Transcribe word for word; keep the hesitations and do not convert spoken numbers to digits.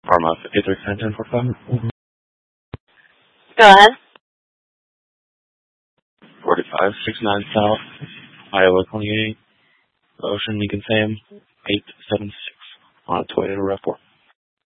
Pharma fifty-three ten ten forty-five. Go ahead. forty-five sixty-nine South, Iowa twenty-eight, Ocean Lincoln Sam, eight seven six, on its way to Report.